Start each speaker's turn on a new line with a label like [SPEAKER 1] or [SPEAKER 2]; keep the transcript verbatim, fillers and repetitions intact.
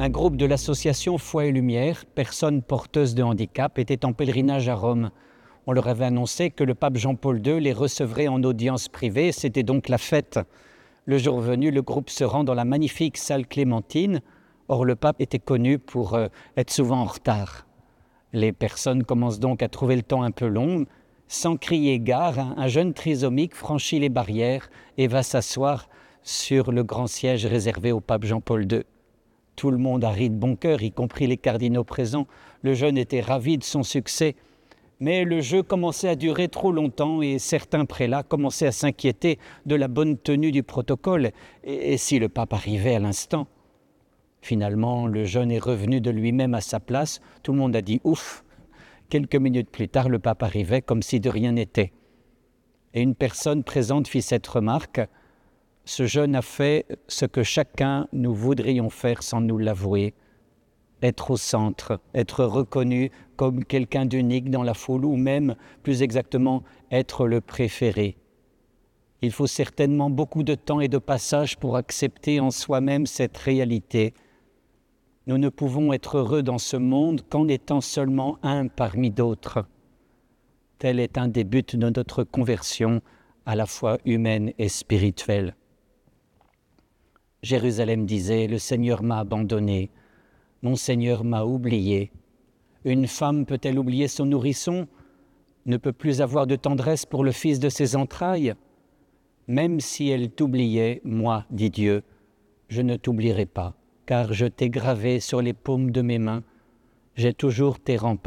[SPEAKER 1] Un groupe de l'association Foi et Lumière, personnes porteuses de handicap, était en pèlerinage à Rome. On leur avait annoncé que le pape Jean-Paul deux les recevrait en audience privée, c'était donc la fête. Le jour venu, le groupe se rend dans la magnifique salle Clémentine. Or, le pape était connu pour euh, être souvent en retard. Les personnes commencent donc à trouver le temps un peu long. Sans crier gare, un, un jeune trisomique franchit les barrières et va s'asseoir sur le grand siège réservé au pape Jean-Paul deux. Tout le monde a ri de bon cœur, y compris les cardinaux présents. Le jeune était ravi de son succès. Mais le jeu commençait à durer trop longtemps et certains prélats commençaient à s'inquiéter de la bonne tenue du protocole et, et si le pape arrivait à l'instant. Finalement, le jeune est revenu de lui-même à sa place. Tout le monde a dit « ouf ». Quelques minutes plus tard, le pape arrivait comme si de rien n'était. Et une personne présente fit cette remarque « Ce jeune a fait ce que chacun nous voudrions faire sans nous l'avouer. Être au centre, être reconnu comme quelqu'un d'unique dans la foule ou même, plus exactement, être le préféré. Il faut certainement beaucoup de temps et de passage pour accepter en soi-même cette réalité. Nous ne pouvons être heureux dans ce monde qu'en étant seulement un parmi d'autres. Tel est un des buts de notre conversion, à la fois humaine et spirituelle. Jérusalem disait « Le Seigneur m'a abandonné, mon Seigneur m'a oublié. » Une femme peut-elle oublier son nourrisson? Ne peut plus avoir de tendresse pour le fils de ses entrailles? Même si elle t'oubliait, moi, dit Dieu, je ne t'oublierai pas, car je t'ai gravé sur les paumes de mes mains. J'ai toujours tes remparts.